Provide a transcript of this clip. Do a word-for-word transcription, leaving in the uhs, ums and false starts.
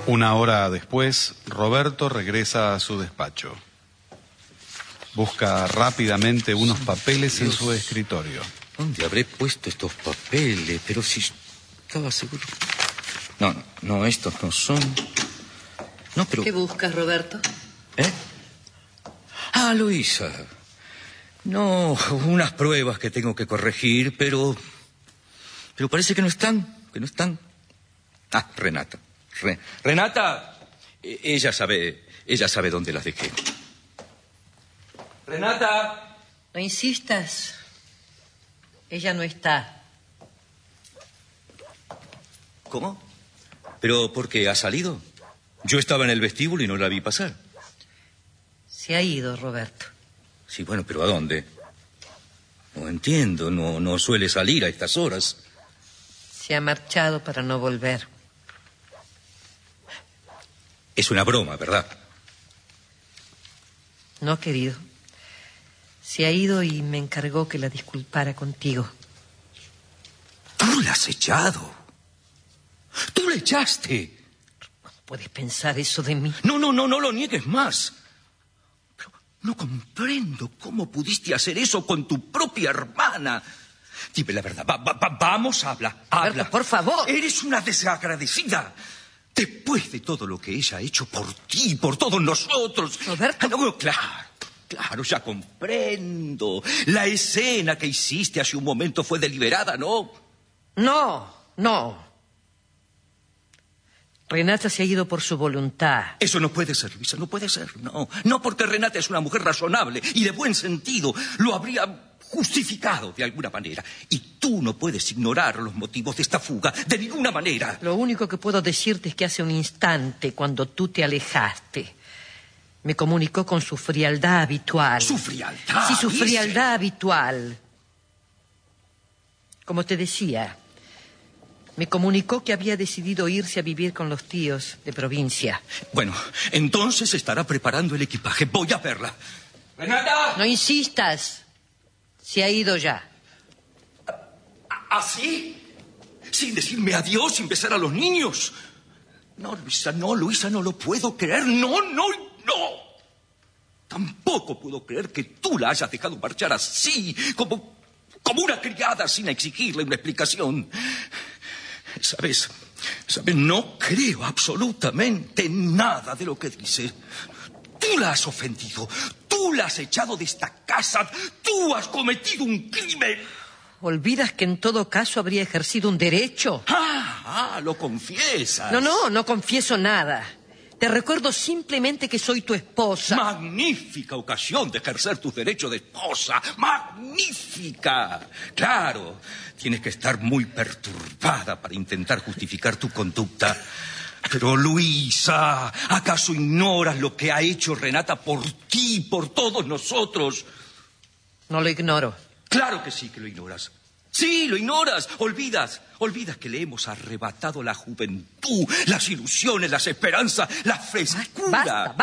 Una hora después, Roberto regresa a su despacho. Busca rápidamente unos papeles en su escritorio. ¿Dónde habré puesto estos papeles? Pero si estaba seguro... No, no, no, estos no son... No, pero... ¿Qué buscas, Roberto? ¿Eh? Ah, Luisa. No, unas pruebas que tengo que corregir, pero... Pero parece que no están, que no están. Ah, Renata. Re... Renata, ella sabe, ella sabe dónde las dejé. Renata. No insistas. Ella no está. ¿Cómo? ¿Pero por qué? ¿Ha salido? Yo estaba en el vestíbulo y no la vi pasar. Se ha ido, Roberto. Sí, bueno, pero ¿a dónde? No entiendo, no, no suele salir a estas horas. Se ha marchado para no volver. Es una broma, ¿verdad? No, querido. Se ha ido y me encargó que la disculpara contigo. ¿Tú la has echado? ¿Tú la echaste? ¿Cómo puedes pensar eso de mí? No, no, no, no lo niegues más. Pero no comprendo cómo pudiste hacer eso con tu propia hermana. Dime la verdad, va, va, va, vamos, habla, habla. Roberto, por favor. Eres una desagradecida. Después de todo lo que ella ha hecho por ti, por todos nosotros. Roberto. No, claro, claro, ya comprendo. La escena que hiciste hace un momento fue deliberada, ¿no? No, no. Renata se ha ido por su voluntad. Eso no puede ser, Luisa, no puede ser, no. No, porque Renata es una mujer razonable y de buen sentido. Lo habría justificado de alguna manera. Y tú no puedes ignorar los motivos de esta fuga de ninguna manera. Lo único que puedo decirte es que hace un instante, cuando tú te alejaste, me comunicó con su frialdad habitual. ¿Su frialdad? Sí, su dice. frialdad habitual. Como te decía, me comunicó que había decidido irse a vivir con los tíos de provincia. Bueno, entonces estará preparando el equipaje. Voy a verla. ¡Renata! No insistas. Se ha ido ya. ¿Así? ¿Sin decirme adiós, sin besar a los niños? No, Luisa, no, Luisa, no lo puedo creer. No, no, no. Tampoco puedo creer que tú la hayas dejado marchar así, como, como una criada sin exigirle una explicación. ¿Sabes? ¿Sabes? No creo absolutamente nada de lo que dice. Tú la has ofendido. Tú la has echado de esta casa. Tú has cometido un crimen. ¿Olvidas que en todo caso habría ejercido un derecho? Ah, ah, lo confiesas. No, no, no confieso nada. Te recuerdo simplemente que soy tu esposa. Magnífica ocasión de ejercer tus derechos de esposa. Magnífica. Claro, tienes que estar muy perturbada para intentar justificar tu conducta. Pero, Luisa, ¿acaso ignoras lo que ha hecho Renata por ti, por todos nosotros? No lo ignoro. Claro que sí que lo ignoras. Sí, lo ignoras. Olvidas. Olvidas que le hemos arrebatado la juventud, las ilusiones, las esperanzas, la frescura. Basta, basta.